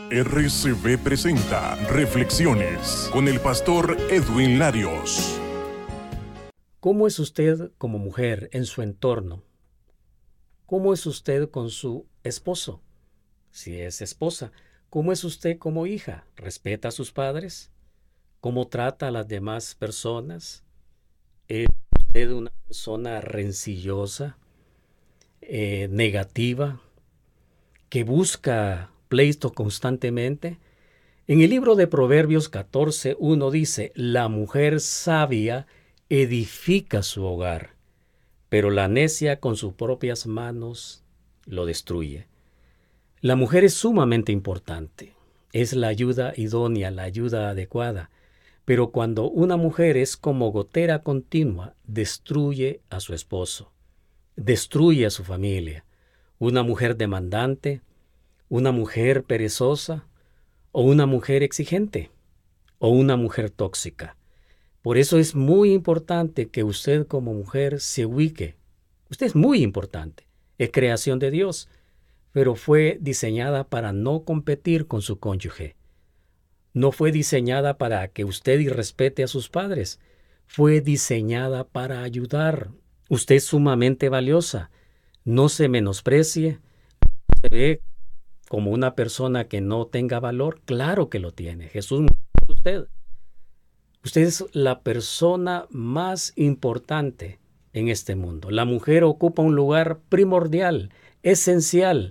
RCB presenta Reflexiones con el pastor Edwin Larios. ¿Cómo es usted como mujer en su entorno? ¿Cómo es usted con su esposo? Si es esposa, ¿cómo es usted como hija? ¿Respeta a sus padres? ¿Cómo trata a las demás personas? ¿Es usted una persona rencillosa, negativa, que busca pleito constantemente? En el libro de Proverbios 14:1 dice: la mujer sabia edifica su hogar, pero la necia con sus propias manos lo destruye. La mujer es sumamente importante. Es la ayuda idónea, la ayuda adecuada. Pero cuando una mujer es como gotera continua, destruye a su esposo, destruye a su familia. Una mujer demandante, una mujer perezosa, o una mujer exigente, o una mujer tóxica. Por eso es muy importante que usted como mujer se ubique. Usted es muy importante. Es creación de Dios, pero fue diseñada para no competir con su cónyuge. No fue diseñada para que usted irrespete a sus padres. Fue diseñada para ayudar. Usted es sumamente valiosa. No se menosprecie. Se ve como una persona que no tenga valor. Claro que lo tiene. Jesús murió por usted. Usted es la persona más importante en este mundo. La mujer ocupa un lugar primordial, esencial,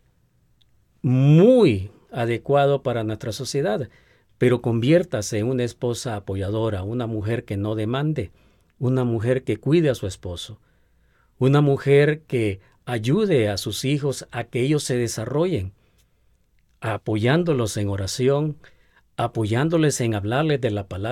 muy adecuado para nuestra sociedad. Pero conviértase en una esposa apoyadora, una mujer que no demande, una mujer que cuide a su esposo, una mujer que ayude a sus hijos a que ellos se desarrollen, apoyándolos en oración, apoyándoles en hablarles de la palabra